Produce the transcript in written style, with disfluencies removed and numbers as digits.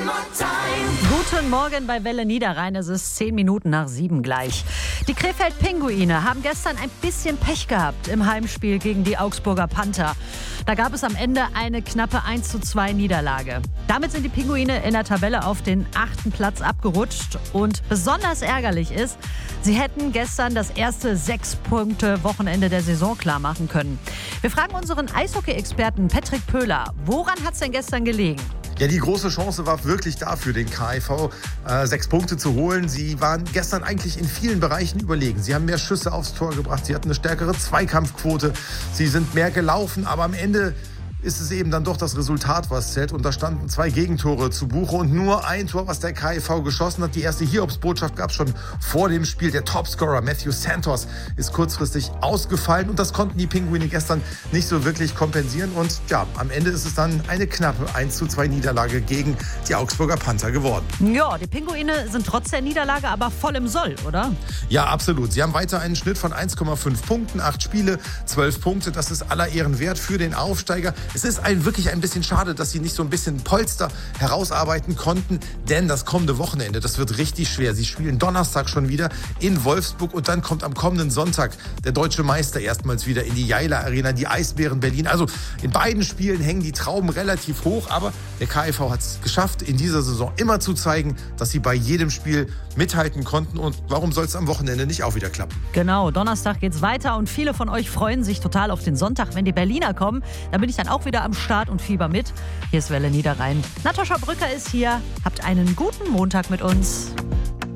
Guten Morgen bei Welle Niederrhein. Es ist 10 Minuten nach 7 gleich. Die Krefeld-Pinguine haben gestern ein bisschen Pech gehabt im Heimspiel gegen die Augsburger Panther. Da gab es am Ende eine knappe 1:2 Niederlage. Damit sind die Pinguine in der Tabelle auf den 8. Platz abgerutscht. Und besonders ärgerlich ist, sie hätten gestern das erste 6-Punkte-Wochenende der Saison klar machen können. Wir fragen unseren Eishockey-Experten Patrick Pöhler, woran hat es denn gestern gelegen? Ja, die große Chance war wirklich da für den KIV, 6 Punkte zu holen. Sie waren gestern eigentlich in vielen Bereichen überlegen. Sie haben mehr Schüsse aufs Tor gebracht, sie hatten eine stärkere Zweikampfquote, sie sind mehr gelaufen, aber am Ende ist es eben dann doch das Resultat, was zählt. Und da standen 2 Gegentore zu Buche und nur ein Tor, was der KIV geschossen hat. Die erste Hiobsbotschaft gab es schon vor dem Spiel. Der Topscorer Matthew Santos ist kurzfristig ausgefallen und das konnten die Pinguine gestern nicht so wirklich kompensieren. Und ja, am Ende ist es dann eine knappe 1:2 Niederlage gegen die Augsburger Panther geworden. Ja, die Pinguine sind trotz der Niederlage aber voll im Soll, oder? Ja, absolut. Sie haben weiter einen Schnitt von 1,5 Punkten, 8 Spiele, 12 Punkte. Das ist aller Ehren wert für den Aufsteiger. Es ist wirklich ein bisschen schade, dass sie nicht so ein bisschen Polster herausarbeiten konnten, denn das kommende Wochenende, das wird richtig schwer. Sie spielen Donnerstag schon wieder in Wolfsburg und dann kommt am kommenden Sonntag der deutsche Meister erstmals wieder in die Jaila Arena, die Eisbären Berlin. Also in beiden Spielen hängen die Trauben relativ hoch, aber der KIV hat es geschafft, in dieser Saison immer zu zeigen, dass sie bei jedem Spiel mithalten konnten und warum soll es am Wochenende nicht auch wieder klappen? Genau, Donnerstag geht's weiter und viele von euch freuen sich total auf den Sonntag, wenn die Berliner kommen. Da bin ich dann auch wieder am Start und fieber mit. Hier ist Welle Niederrhein. Natascha Brücker ist hier. Habt einen guten Montag mit uns.